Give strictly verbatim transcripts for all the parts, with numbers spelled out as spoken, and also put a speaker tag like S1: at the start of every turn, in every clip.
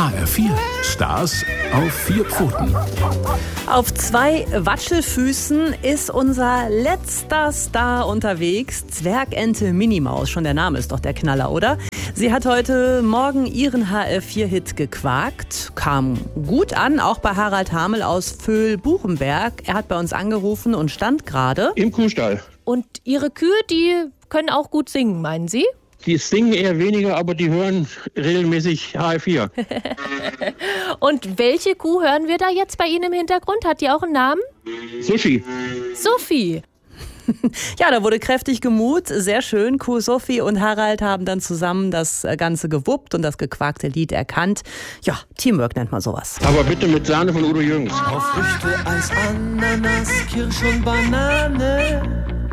S1: H R vier. Stars auf vier Pfoten.
S2: Auf zwei Watschelfüßen ist unser letzter Star unterwegs. Zwergente Minimaus. Schon der Name ist doch der Knaller, oder? Sie hat heute Morgen ihren H R vier Hit gequakt. Kam gut an, auch bei Harald Hamel aus Vöhl-Buchenberg. Er hat bei uns angerufen und stand gerade
S3: im Kuhstall.
S4: Und Ihre Kühe, die können auch gut singen, meinen Sie?
S3: Die singen eher weniger, aber die hören regelmäßig H R vier.
S4: Und welche Kuh hören wir da jetzt bei Ihnen im Hintergrund? Hat die auch einen Namen?
S3: Sophie.
S4: Sophie.
S2: Ja, da wurde kräftig gemut. Sehr schön. Kuh Sophie und Harald haben dann zusammen das Ganze gewuppt und das gequakte Lied erkannt. Ja, Teamwork nennt man sowas.
S3: Aber bitte mit Sahne von Udo Jürgens.
S5: Auf Früchte, Eis, Ananas, Kirsch und Banane.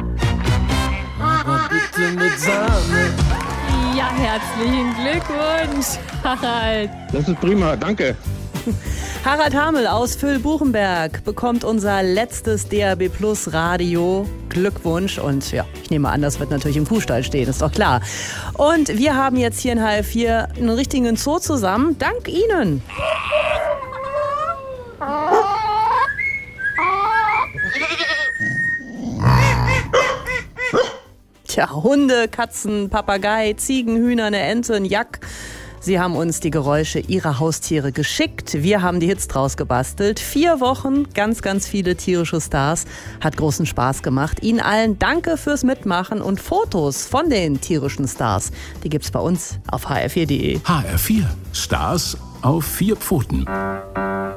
S5: Aber bitte mit Sahne.
S4: Ja, herzlichen Glückwunsch, Harald.
S3: Das ist prima, danke.
S2: Harald Hamel aus Vöhl-Buchenberg bekommt unser letztes D A B Plus Radio. Glückwunsch. Und ja, ich nehme an, das wird natürlich im Kuhstall stehen, ist doch klar. Und wir haben jetzt hier in H R vier einen richtigen Zoo zusammen. Dank Ihnen. Tja, Hunde, Katzen, Papagei, Ziegen, Hühner, eine Ente, ein Jack. Sie haben uns die Geräusche ihrer Haustiere geschickt. Wir haben die Hits draus gebastelt. Vier Wochen, ganz, ganz viele tierische Stars. Hat großen Spaß gemacht. Ihnen allen danke fürs Mitmachen und Fotos von den tierischen Stars. Die gibt's bei uns auf h r vier punkt de.
S1: H R vier. Stars auf vier Pfoten.